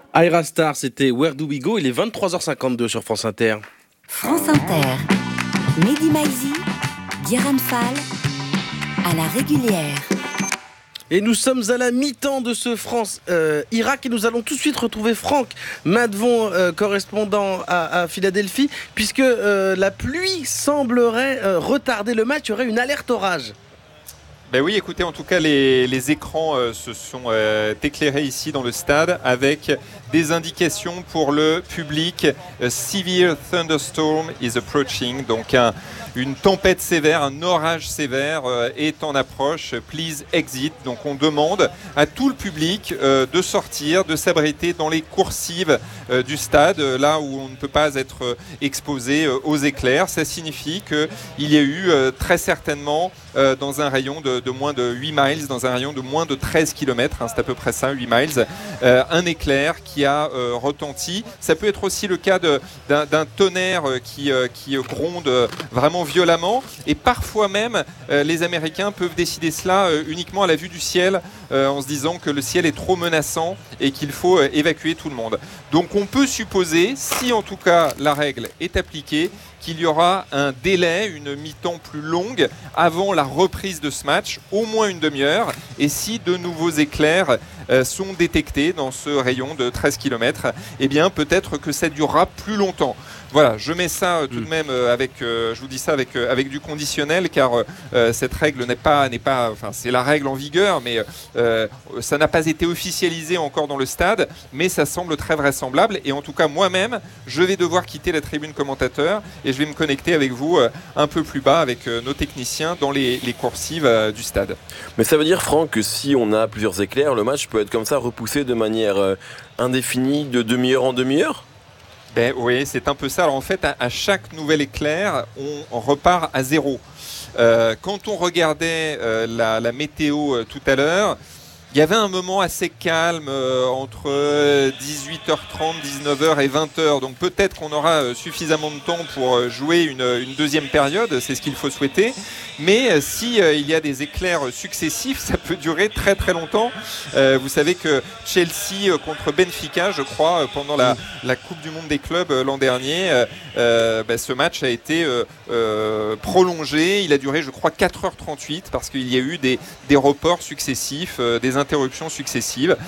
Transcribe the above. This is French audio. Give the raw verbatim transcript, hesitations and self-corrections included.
Ira Star, c'était Where Do We Go? Il est vingt-trois heures cinquante-deux sur France Inter. France Inter, Mehdi Maizi, Guérin Fall, à la régulière. Et nous sommes à la mi-temps de ce France-Irak euh, et nous allons tout de suite retrouver Franck Madvon, euh, correspondant à, à Philadelphie, puisque euh, la pluie semblerait euh, retarder le match, il y aurait une alerte orage. Ben oui, écoutez, en tout cas, les, les écrans euh, se sont euh, éclairés ici dans le stade avec des indications pour le public. A severe thunderstorm is approaching. Donc, un, une tempête sévère, un orage sévère euh, est en approche. Please exit. Donc, on demande à tout le public euh, de sortir, de s'abriter dans les coursives euh, du stade, euh, là où on ne peut pas être euh, exposé euh, aux éclairs. Ça signifie qu'il y a eu euh, très certainement euh, dans un rayon de de moins de huit miles, dans un rayon de moins de treize kilomètres, hein, c'est à peu près ça, huit miles, euh, un éclair qui a euh, retenti. Ça peut être aussi le cas de, d'un, d'un tonnerre qui, euh, qui gronde vraiment violemment, et parfois même euh, les Américains peuvent décider cela euh, uniquement à la vue du ciel, euh, en se disant que le ciel est trop menaçant et qu'il faut euh, évacuer tout le monde. Donc on peut supposer, si en tout cas la règle est appliquée, qu'il y aura un délai, une mi-temps plus longue avant la reprise de ce match, au moins une demi-heure. Et si de nouveaux éclairs euh, sont détectés dans ce rayon de treize kilomètres, eh bien peut-être que ça durera plus longtemps. Voilà, je mets ça euh, tout de même euh, avec, euh, je vous dis ça avec, euh, avec du conditionnel, car euh, cette règle n'est pas, n'est pas, enfin c'est la règle en vigueur, mais euh, ça n'a pas été officialisé encore dans le stade, mais ça semble très vraisemblable. Et en tout cas, moi-même, je vais devoir quitter la tribune commentateur et je vais me connecter avec vous euh, un peu plus bas avec euh, nos techniciens dans les, les coursives euh, du stade. Mais ça veut dire, Franck, que si on a plusieurs éclairs, le match peut être comme ça repoussé de manière euh, indéfinie, de demi-heure en demi-heure ? Ben oui, c'est un peu ça. Alors en fait, à, à chaque nouvel éclair, on, on repart à zéro. Euh, quand on regardait euh, la, la météo euh, tout à l'heure, il y avait un moment assez calme euh, entre dix-huit heures trente, dix-neuf heures et vingt heures. Donc peut-être qu'on aura euh, suffisamment de temps pour euh, jouer une, une deuxième période, c'est ce qu'il faut souhaiter. Mais euh, si euh, il y a des éclairs successifs, ça peut durer très très longtemps. Euh, vous savez que Chelsea euh, contre Benfica, je crois, euh, pendant la, la Coupe du Monde des clubs euh, l'an dernier, euh, euh, bah, ce match a été euh, euh, prolongé. Il a duré, je crois, quatre heures trente-huit parce qu'il y a eu des, des reports successifs, euh, des interruptions successives.